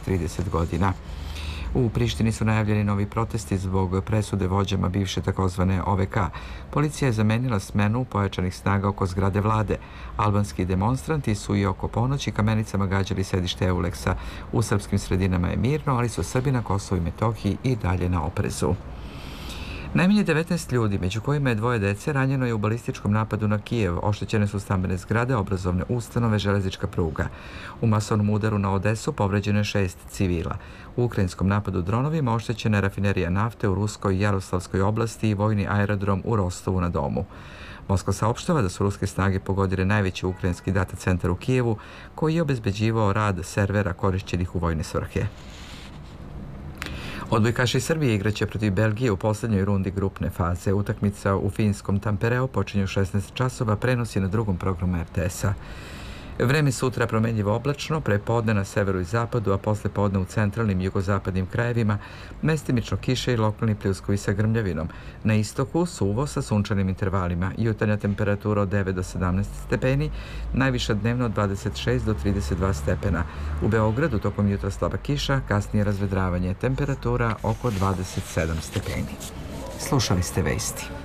30 godina. U Prištini su najavljeni novi protesti zbog presude vođama bivše takozvane OVK. Policija je zamenila smenu pojačanih snaga oko zgrade vlade. Albanski demonstranti su i oko ponoći kamenicama gađali sedište Euleksa. U srpskim sredinama je mirno, ali su Srbi na Kosovu i Metohiji i dalje na oprezu. Najmanje 19 ljudi, među kojima je 2 dece, ranjeno je u balističkom napadu na Kijev. Oštećene su stambene zgrade, obrazovne ustanove, železnička pruga. U masovnom udaru na Odesu povređeno je 6 civila. U ukrajinskom napadu dronovima oštećena je rafinerija nafte u Ruskoj i Jaroslavskoj oblasti i vojni aerodrom u Rostovu na Domu. Moskva saopštava da su ruske snage pogodile najveći ukrajinski data centar u Kijevu, koji je obezbeđivao rad servera korišćenih u vojne svrhe. Odbojkaši Srbije igraće protiv Belgije u posljednjoj rundi grupne faze. Utakmica u finskom Tampereu počinje u 16 časova, prenos je na drugom programu RTS-a. Vreme sutra promenljivo oblačno, prepodne na severu i zapadu, a posle podne u centralnim i jugozapadnim krajevima, mestimično kiše i lokalni pljuskovi sa grmljavinom. Na istoku suvo sa sunčanim intervalima. Jutarnja temperatura od 9 do 17 stepeni, najviša dnevno od 26 do 32 stepena. U Beogradu tokom jutra slaba kiša, kasnije razvedravanje, temperatura oko 27 stepeni. Slušali ste vesti.